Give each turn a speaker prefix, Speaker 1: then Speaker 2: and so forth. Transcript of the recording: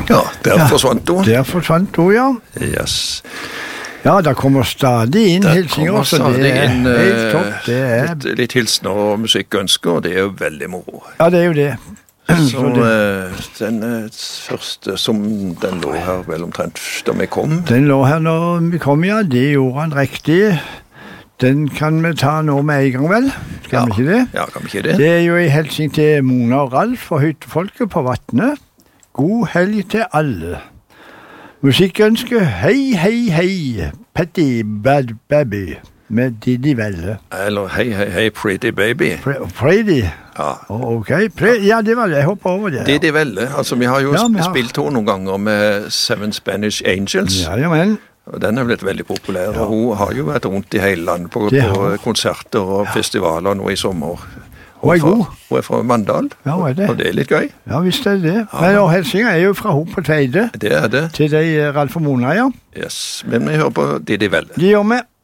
Speaker 1: Ja, der forsvant hun.
Speaker 2: Der forsvant hun, ja.
Speaker 1: Yes.
Speaker 2: Ja, det kommer stadig inn hilsinger, så det er helt topp. Det er...
Speaker 1: Litt hilsner og musikkønsker, og det er jo veldig moro.
Speaker 2: Ja, det er jo det.
Speaker 1: Så den første som den lå her vel omtrent da vi kom.
Speaker 2: Den lå her når vi kom, ja. Det gjorde han riktig. Den kan vi ta nå med en gang, vel? Skal vi ikke det?
Speaker 1: Ja, kan vi ikke det?
Speaker 2: Det er jo en hilsing til Mona og Ralf og hyttefolket på Vatnet. God helg til alle. Musikkønske, hei, hei, hei, Petty Bad Baby med Didi Velle.
Speaker 1: Eller hei, hei, hei, Pretty Baby.
Speaker 2: Pretty?
Speaker 1: Ja.
Speaker 2: Ok, ja, det var det, jeg hopper over det.
Speaker 1: Didi Velle, altså vi har jo spilt henne noen ganger med Seven Spanish Angels.
Speaker 2: Ja, men...
Speaker 1: Og den er blitt veldig populær, og hun har jo vært rundt i hele landet på konserter og festivaler nå i sommer.
Speaker 2: Hun er god.
Speaker 1: Hun er fra Mandal,
Speaker 2: ja, er det.
Speaker 1: Og det er litt gøy.
Speaker 2: Ja, visst er det. Men hilsingen er jo fra hun på Teide.
Speaker 1: Det er det.
Speaker 2: Til deg, Ralf og Mona, ja.
Speaker 1: Yes, men vi hører på Didi Velle.
Speaker 2: De gjør vi.